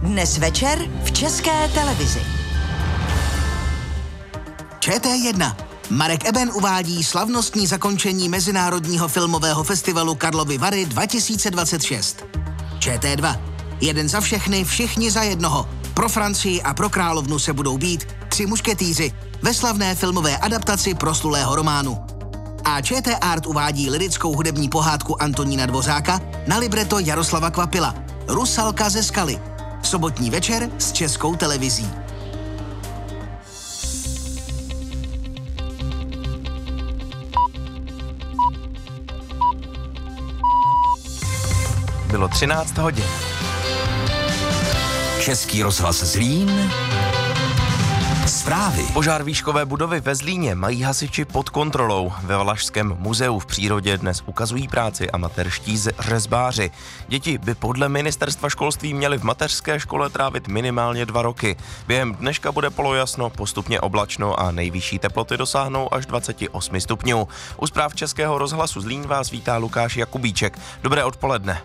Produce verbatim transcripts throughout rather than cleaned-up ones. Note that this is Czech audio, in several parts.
Dnes večer v České televizi. Č T jedna. Marek Eben uvádí slavnostní zakončení Mezinárodního filmového festivalu Karlovy Vary dva tisíce dvacet šest. Č T dva. Jeden za všechny, všichni za jednoho. Pro Francii a pro královnu se budou bít Tři mušketýři ve slavné filmové adaptaci proslulého románu. A Č T Art uvádí lirickou hudební pohádku Antonína Dvořáka na libreto Jaroslava Kvapila Rusalka ze skaly. Sobotní večer s Českou televizí. Bylo třináct hodin. Český rozhlas Zlín. Zprávy. Požár výškové budovy ve Zlíně mají hasiči pod kontrolou. Ve Valašském muzeu v přírodě dnes ukazují práci amatérští řezbáři. Děti by podle ministerstva školství měly v mateřské škole trávit minimálně dva roky. Během dneška bude polojasno, postupně oblačno a nejvyšší teploty dosáhnou až dvacet osm stupňů. U zpráv Českého rozhlasu Zlín vás vítá Lukáš Jakubíček. Dobré odpoledne.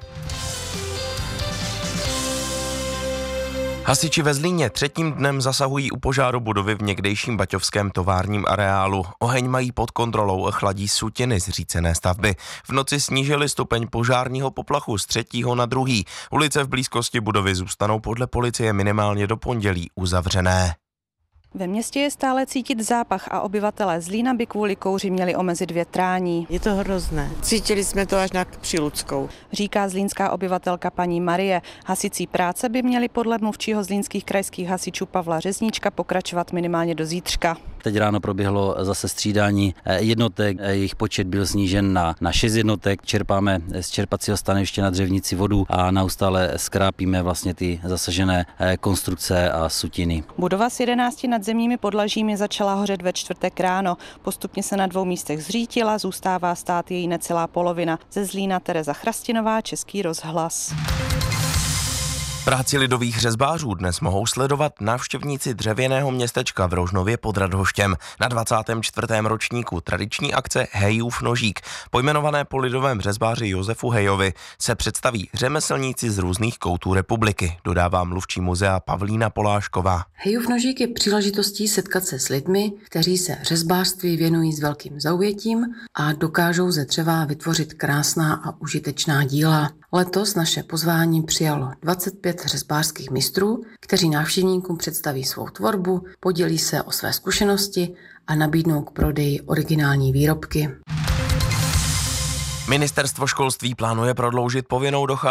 Hasiči ve Zlíně třetím dnem zasahují u požáru budovy v někdejším baťovském továrním areálu. Oheň mají pod kontrolou a chladí sutiny zřícené stavby. V noci snížili stupeň požárního poplachu z třetího na druhý. Ulice v blízkosti budovy zůstanou podle policie minimálně do pondělí uzavřené. Ve městě je stále cítit zápach a obyvatelé Zlína by kvůli kouři měli omezit větrání. Je to hrozné. Cítili jsme to až na Přiludskou. Říká zlínská obyvatelka paní Marie. Hasicí práce by měly podle mluvčího zlínských krajských hasičů Pavla Řezníčka pokračovat minimálně do zítřka. Teď ráno proběhlo zase střídání jednotek, jejich počet byl snížen na, na šest jednotek. Čerpáme z čerpacího stanoviště na Dřevnici vodu a neustále skrápíme vlastně ty zasažené konstrukce a sutiny. Budova s jedenácti nadzemními podlažími začala hořet ve čtvrtek ráno. Postupně se na dvou místech zřítila, zůstává stát její necelá polovina. Ze Zlína Tereza Chrastinová, Český rozhlas. Práci lidových řezbářů dnes mohou sledovat návštěvníci dřevěného městečka v Rožnově pod Radhoštěm na dvacátém čtvrtém ročníku tradiční akce Hejův nožík. Pojmenované po lidovém řezbáři Josefu Hejovi se představí řemeslníci z různých koutů republiky, dodává mluvčí muzea Pavlína Polášková. Hejův nožík je příležitostí setkat se s lidmi, kteří se řezbářství věnují s velkým zaujetím a dokážou ze dřeva vytvořit krásná a užitečná díla. Letos naše pozvání přijalo dvacet pět řezbářských mistrů, kteří návštěvníkům představí svou tvorbu, podělí se o své zkušenosti a nabídnou k prodeji originální výrobky. Ministerstvo školství plánuje prodloužit povinnou docházku